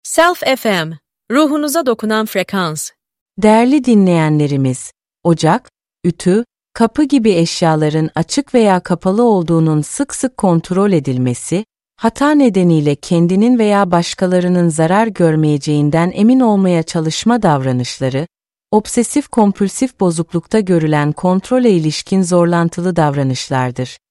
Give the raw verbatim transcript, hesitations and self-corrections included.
Self F M, ruhunuza dokunan frekans. Değerli dinleyenlerimiz, ocak, ütü, kapı gibi eşyaların açık veya kapalı olduğunun sık sık kontrol edilmesi, hata nedeniyle kendinin veya başkalarının zarar görmeyeceğinden emin olmaya çalışma davranışları, obsesif kompulsif bozuklukta görülen kontrole ilişkin zorlantılı davranışlardır.